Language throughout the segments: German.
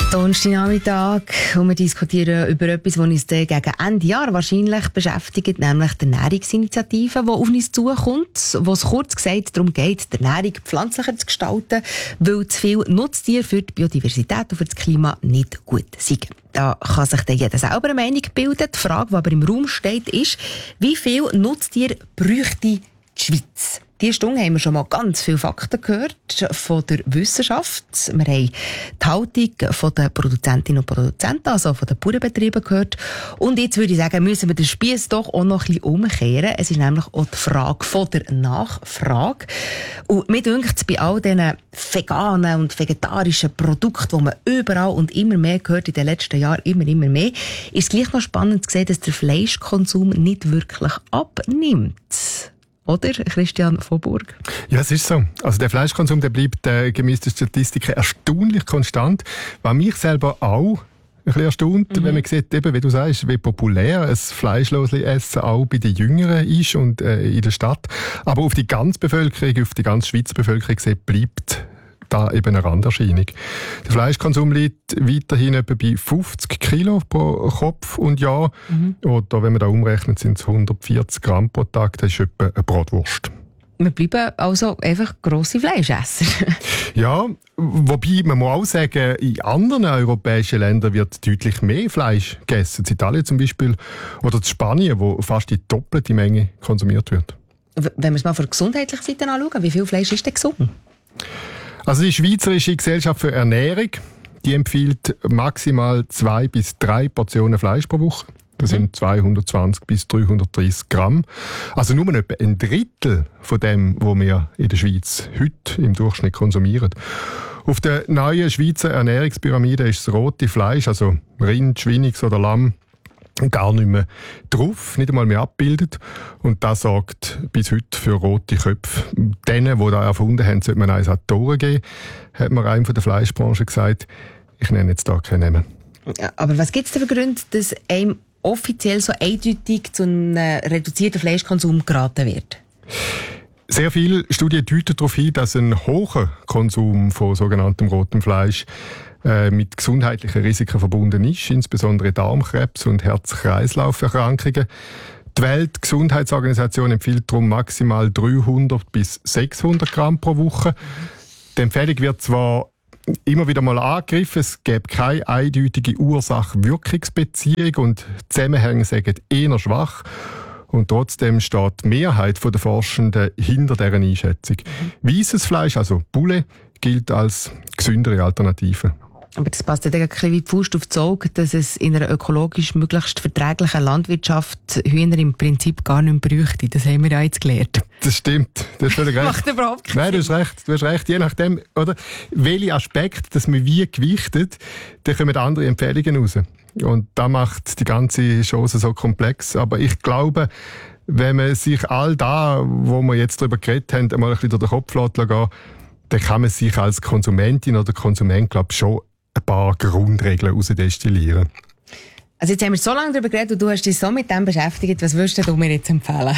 Donnerstagnachmittag und wir diskutieren über etwas, das uns gegen Ende Jahr wahrscheinlich beschäftigt, nämlich die Ernährungsinitiative, die auf uns zukommt, wo es kurz gesagt darum geht, die Ernährung pflanzlicher zu gestalten, weil zu viel Nutztiere für die Biodiversität und für das Klima nicht gut sind. Da kann sich dann jeder selber eine Meinung bilden. Die Frage, die aber im Raum steht, ist, wie viel Nutztiere bräuchte die Schweiz? Diese Stunde haben wir schon mal ganz viele Fakten gehört von der Wissenschaft. Wir haben die Haltung von den Produzentinnen und Produzenten, also von den Bauernbetrieben gehört. Und jetzt würde ich sagen, müssen wir den Spiess doch auch noch ein bisschen umkehren. Es ist nämlich auch die Frage von der Nachfrage. Und mir dünkt es bei all diesen veganen und vegetarischen Produkten, die man überall und immer mehr gehört in den letzten Jahren, immer mehr, ist es gleich noch spannend zu sehen, dass der Fleischkonsum nicht wirklich abnimmt. Oder, Christian Voburg? Ja, es ist so. Also der Fleischkonsum, der bleibt gemäss der Statistiken erstaunlich konstant. Was mich selber auch ein bisschen erstaunt, wenn man sieht, eben, wie du sagst, wie populär ein fleischloses Essen auch bei den Jüngeren ist und in der Stadt. Aber auf die ganze Bevölkerung, auf die ganze Schweizer Bevölkerung gesehen, bleibt da eben eine Randerscheinung. Der Fleischkonsum liegt weiterhin etwa bei 50 Kilo pro Kopf und Jahr. Oder wenn man da umrechnet, sind es 140 Gramm pro Tag. Das ist etwa eine Bratwurst. Wir bleiben also einfach grosse Fleischesser. Ja, wobei man muss auch sagen, in anderen europäischen Ländern wird deutlich mehr Fleisch gegessen. In Italien zum Beispiel oder in Spanien, wo fast die doppelte Menge konsumiert wird. Wenn wir es mal von der gesundheitlichen Seite anschauen, wie viel Fleisch ist denn gesund? Also die Schweizerische Gesellschaft für Ernährung, die empfiehlt maximal 2 bis 3 Portionen Fleisch pro Woche. Das sind 220 bis 330 Gramm. Also nur etwa ein Drittel von dem, was wir in der Schweiz heute im Durchschnitt konsumieren. Auf der neuen Schweizer Ernährungspyramide ist das rote Fleisch, also Rind, Schweinix oder Lamm, gar nicht mehr drauf, nicht einmal mehr abgebildet. Und das sorgt bis heute für rote Köpfe. Denen, die das erfunden haben, sollte man eins an die Ohren geben, hat mir einer von der Fleischbranche gesagt. Ich nenne jetzt da keinen Namen. Ja, aber was gibt es denn für Gründe, dass einem offiziell so eindeutig zu einem reduzierten Fleischkonsum geraten wird? Sehr viele Studien deuten darauf hin, dass ein hoher Konsum von sogenanntem rotem Fleisch mit gesundheitlichen Risiken verbunden ist, insbesondere Darmkrebs und Herz-Kreislauf-Erkrankungen. Die Weltgesundheitsorganisation empfiehlt darum maximal 300 bis 600 Gramm pro Woche. Die Empfehlung wird zwar immer wieder mal angegriffen, es gäbe keine eindeutige Ursache-Wirkungsbeziehung und die Zusammenhänge sind eher schwach. Und trotzdem steht die Mehrheit der Forschenden hinter dieser Einschätzung. Weisses Fleisch, also Poulet, gilt als gesündere Alternative. Aber das passt ja ein bisschen wie die Faust auf das Auge, dass es in einer ökologisch möglichst verträglichen Landwirtschaft Hühner im Prinzip gar nicht mehr bräuchte. Das haben wir ja jetzt gelernt. Das stimmt. Du hast völlig recht. Macht überhaupt keinen Nein, du hast recht. Je nachdem, oder, welche Aspekte dass man wie gewichtet, dann kommen andere Empfehlungen raus. Und das macht die ganze Chose so komplex. Aber ich glaube, wenn man sich all da, wo wir jetzt darüber geredet haben, einmal ein bisschen durch den Kopf gehen, dann kann man sich als Konsumentin oder Konsument, glaube ich, schon ein paar Grundregeln herausdestillieren. Also jetzt haben wir so lange darüber geredet und du hast dich so mit dem beschäftigt. Was würdest du mir jetzt empfehlen?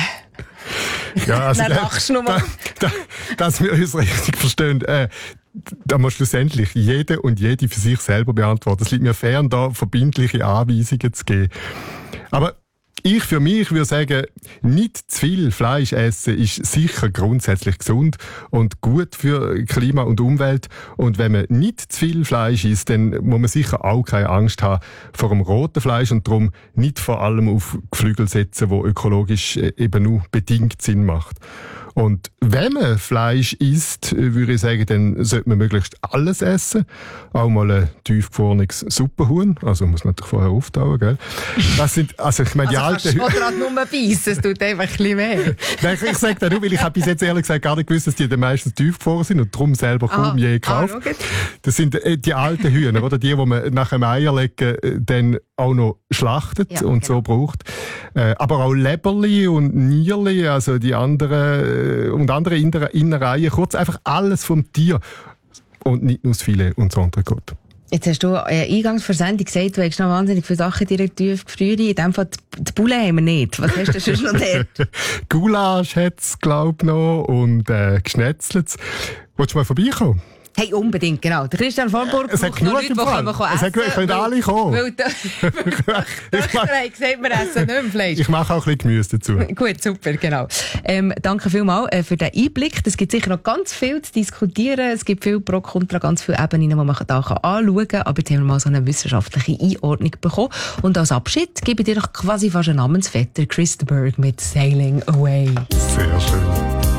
Ja, also dann lachst du noch mal. Dass wir uns richtig verstehen. Da muss schlussendlich jeder und jede für sich selber beantworten. Es liegt mir fern, da verbindliche Anweisungen zu geben. Aber ich für mich würde sagen, nicht zu viel Fleisch essen ist sicher grundsätzlich gesund und gut für Klima und Umwelt. Und wenn man nicht zu viel Fleisch isst, dann muss man sicher auch keine Angst haben vor dem roten Fleisch und darum nicht vor allem auf Geflügel setzen, wo ökologisch eben nur bedingt Sinn macht. Und wenn man Fleisch isst, würde ich sagen, dann sollte man möglichst alles essen. Auch mal ein tiefgefrorenes Suppenhuhn. Also muss man natürlich vorher auftauen, gell? Das sind, also ich meine, die alten... Also kannst du nur beißen, es tut einfach ein bisschen weh. Nein, ich sage das nur, weil ich habe bis jetzt ehrlich gesagt gar nicht gewusst, dass die dann meistens tiefgefroren sind und darum selber kaum je gekauft. Das sind die alten Hühner, oder? Die man nach dem Eierlegen dann auch noch schlachtet und so braucht. Aber auch Leberli und Nierli, also die anderen und andere Innereien, kurz einfach alles vom Tier und nicht nur das Filet und das Entrecote. Jetzt hast du eingangs vor der Sendung gesagt, du hast noch wahnsinnig viele Sachen in deiner Tiefgefriere. In dem Fall die Bulle haben wir nicht. Was hast du sonst noch dort? Gulasch hat es, glaube ich, noch und Geschnetzltes. Willst du mal vorbeikommen? Hey, unbedingt, genau. Der Christian Vorburg Es hat genug Leute, die kommen essen. Es können alle kommen. Weil der hat gesagt, wir essen nicht mehr Fleisch. Ich mache auch ein bisschen Gemüse dazu. Gut, super, genau. Danke vielmals für den Einblick. Es gibt sicher noch ganz viel zu diskutieren. Es gibt viel Pro, Contra, ganz viele Ebenen, die man da anschauen kann. Aber jetzt haben wir mal so eine wissenschaftliche Einordnung bekommen. Und als Abschied gebe ich dir doch quasi fast einen Namensvetter, Chris de Burgh mit Sailing Away. Sehr schön.